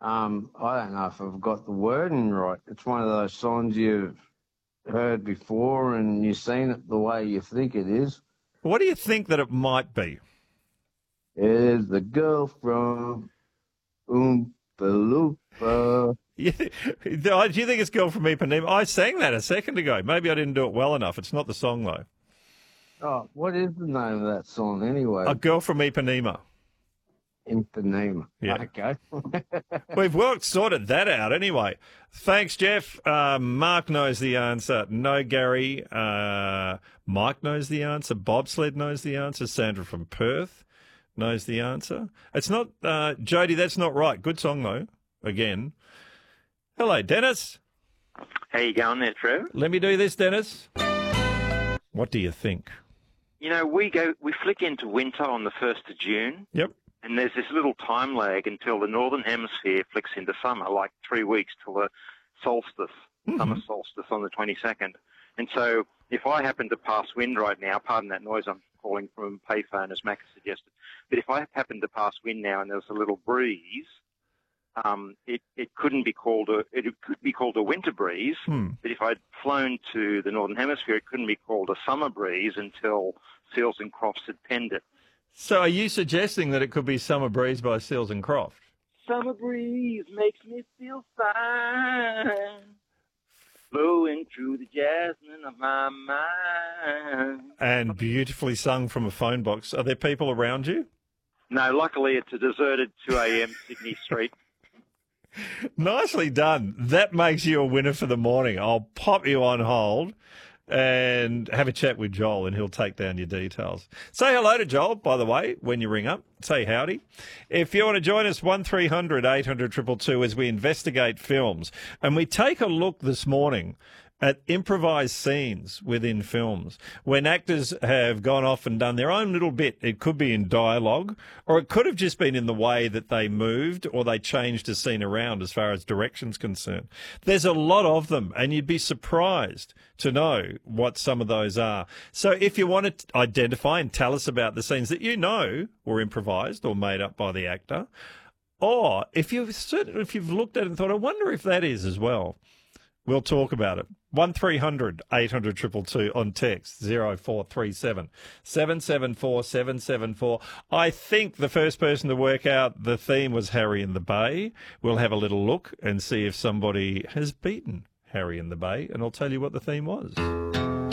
I don't know if I've got the wording right. It's one of those songs you've heard before and you've seen it the way you think it is. What do you think that it might be? Is the girl from Oompa Loompa. Do you think it's Girl from Ipanema? I sang that a second ago. Maybe I didn't do it well enough. It's not the song, though. Oh, what is the name of that song anyway? A Girl from Ipanema. Ipanema. Yeah. Okay. We've sorted that out anyway. Thanks, Jeff. Mark knows the answer. No, Gary. Mike knows the answer. Bobsled knows the answer. Sandra from Perth knows the answer. It's not, Jody, that's not right. Good song, though, again. Hello, Dennis. How you going there, Trev? Let me do this, Dennis. What do you think? You know, we flick into winter on the 1st of June. Yep. And there's this little time lag until the northern hemisphere flicks into summer, like 3 weeks till the solstice, summer solstice on the 22nd. And so if I happen to pass wind right now, pardon that noise, I'm calling from a payphone as Mac suggested, but if I happen to pass wind now and there's a little breeze, it could be called a winter breeze. But if I'd flown to the northern hemisphere, it couldn't be called a summer breeze until Seals and Crofts had penned it. So are you suggesting that it could be Summer Breeze by Seals and Croft? Summer breeze makes me feel fine, flowing through the jasmine of my mind. And beautifully sung from a phone box. Are there people around you? No, luckily it's a deserted 2 a.m. Sydney street. Nicely done. That makes you a winner for the morning. I'll pop you on hold and have a chat with Joel, and he'll take down your details. Say hello to Joel, by the way, when you ring up. Say howdy. If you want to join us, 1300 800 222 as we investigate films. And we take a look this morning at improvised scenes within films when actors have gone off and done their own little bit. It could be in dialogue, or it could have just been in the way that they moved or they changed a scene around as far as direction's concerned. There's a lot of them, and you'd be surprised to know what some of those are. So if you want to identify and tell us about the scenes that you know were improvised or made up by the actor, or if you've looked at it and thought, I wonder if that is as well, we'll talk about it. 1300 800 222 on text 0437 774 774. I think the first person to work out the theme was Harry and the Bay. We'll have a little look and see if somebody has beaten Harry and the Bay, and I'll tell you what the theme was.